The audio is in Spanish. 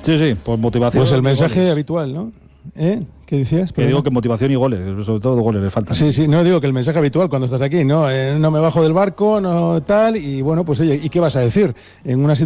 Sí, pues motivación. Pues el mensaje goles. habitual, ¿no? ¿Qué decías? Que digo que motivación y goles, sobre todo goles le faltan. Sí, no digo que el mensaje habitual cuando estás aquí, no me bajo del barco, no tal, y bueno, pues oye, ¿y qué vas a decir? En una